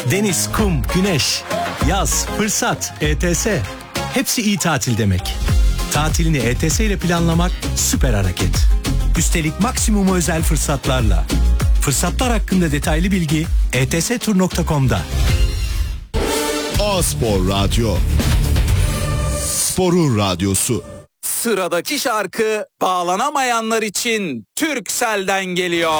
Deniz, kum, güneş, yaz, fırsat, ETS. Hepsi iyi tatil demek. Tatilini ETS ile planlamak süper hareket. Üstelik maksimum özel fırsatlarla. Fırsatlar hakkında detaylı bilgi etstur.com'da. A-Spor Radyo. Sporun radyosu. Sıradaki şarkı bağlanamayanlar için Turkcell'den geliyor.